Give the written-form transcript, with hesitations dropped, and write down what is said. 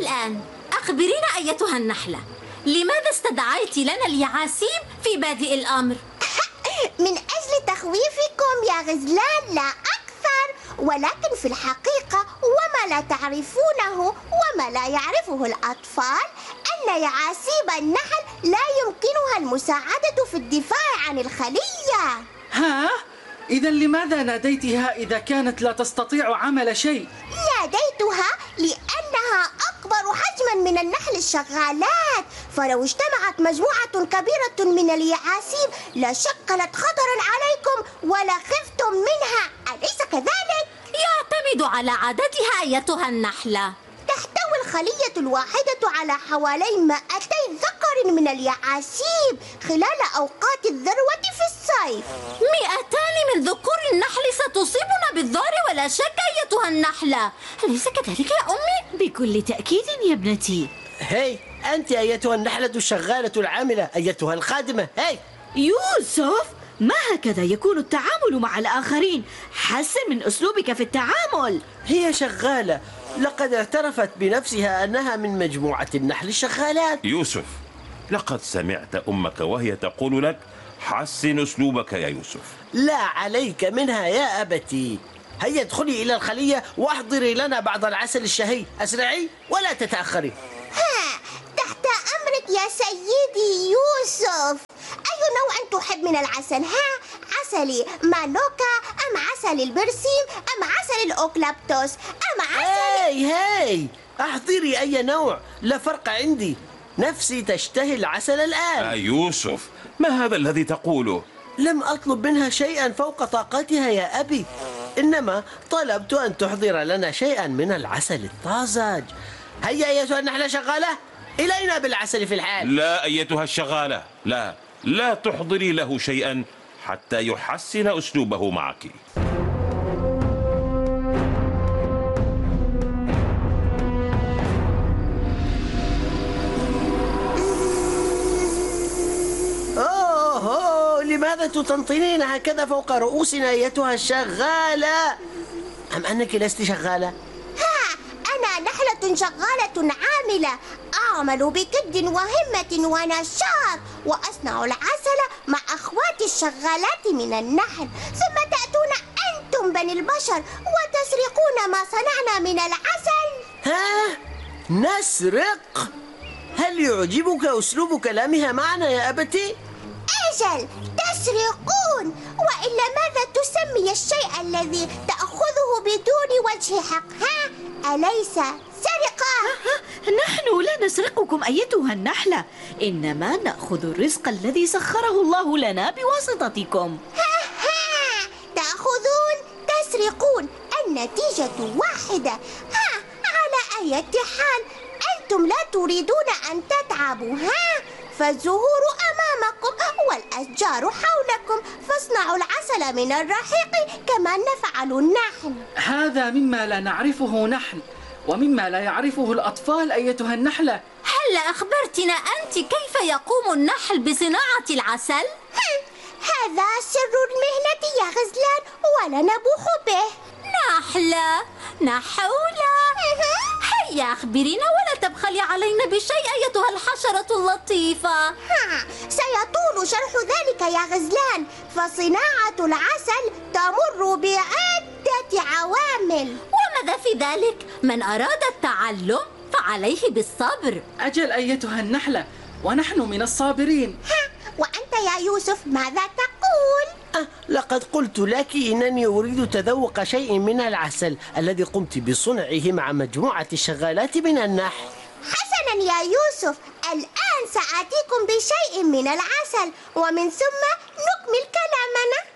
والآن أخبرينا أيتها النحلة، لماذا استدعيت لنا اليعاسيب في بادئ الأمر؟ من أجل تخويفكم يا غزلان لا أكثر، ولكن في الحقيقة وما لا تعرفونه وما لا يعرفه الأطفال أن يعاسيب النحل لا يمكنها المساعدة في الدفاع عن الخلية. ها؟ إذا لماذا ناديتها إذا كانت لا تستطيع عمل شيء؟ ناديتها لأنها أكبر حجما من النحل الشغالات، فلو اجتمعت مجموعة كبيرة من اليعاسيب لشكلت خطرا عليكم ولا خفتم منها، أليس كذلك؟ يعتمد على عددها أيتها النحلة. تحتوي الخلية الواحدة على حوالي 200 ذكر من اليعاسيب خلال أوقات الذروة في الصيف. 200 من ذكور النحل ستصيبنا بالذعر ولا شك أيتها النحلة، أليس كذلك يا أمي؟ بكل تأكيد يا ابنتي. هاي أنت أيتها النحلة الشغالة العاملة، أيتها الخادمة. هاي يوسف، ما هكذا يكون التعامل مع الآخرين. حسن من أسلوبك في التعامل. هي شغالة، لقد اعترفت بنفسها أنها من مجموعة النحل الشغالات. يوسف، لقد سمعت أمك وهي تقول لك حسن أسلوبك يا يوسف. لا عليك منها يا أبتي. هيا ادخلي إلى الخلية واحضري لنا بعض العسل الشهي. أسرعي ولا تتأخري. تحت أمرك يا سيدي يوسف. أي نوع تحب من العسل؟ عسل مانوكا أم عسل البرسيم أم عسل الأوكلابتوس أم عسل... هاي احضري أي نوع، لا فرق عندي. نفسي تشتهي العسل الآن. يوسف، ما هذا الذي تقوله؟ لم أطلب منها شيئا فوق طاقتها يا أبي، إنما طلبت أن تحضر لنا شيئا من العسل الطازج. هيا أيتها النحلة شغالة، إلينا بالعسل في الحال. لا أيتها الشغالة، لا تحضري له شيئا حتى يحسن أسلوبه معك. لماذا تطنطنين هكذا فوق رؤوسنا أيتها الشغالة؟ أم أنك لست شغالة؟ أنا نحلة شغالة عاملة، أعمل بجد وهمة ونشاط، وأصنع العسل مع أخواتي الشغالات من النحل، ثم تأتون أنتم بني البشر وتسرقون ما صنعنا من العسل. نسرق؟ هل يعجبك أسلوب كلامها معنا يا أبتي؟ أجل، تسرقون، وإلا ماذا تسمي الشيء الذي تأخذه بدون وجه حق؟ أليس سرقة؟ نحن لا نسرقكم أيتها النحلة، إنما نأخذ الرزق الذي سخره الله لنا بواسطتكم. تأخذون تسرقون، النتيجة واحدة. على أي حال أنتم لا تريدون أن تتعبوا. فالزهور أمامكم والأشجار حولكم، فاصنعوا العسل من الرحيق كما نفعل النحل. هذا مما لا نعرفه نحن ومما لا يعرفه الأطفال أيتها النحلة. هل أخبرتنا أنت كيف يقوم النحل بصناعة العسل؟ هذا سر المهنة يا غزلان ولا نبوح به. نحولة، هيا أخبرينا ولا تبخلي علينا بشيء أيتها الحشرة اللطيفة. سيطول شرح ذلك يا غزلان، فصناعة العسل تمر بعدة عوامل. وماذا في ذلك؟ من أراد التعلم فعليه بالصبر. أجل أيتها النحلة، ونحن من الصابرين. وأنت يا يوسف ماذا تقول؟ لقد قلت لك إنني أريد تذوق شيء من العسل الذي قمت بصنعه مع مجموعة الشغالات من النحل. حسنا يا يوسف، الآن سآتيكم بشيء من العسل ومن ثم نكمل كلامنا.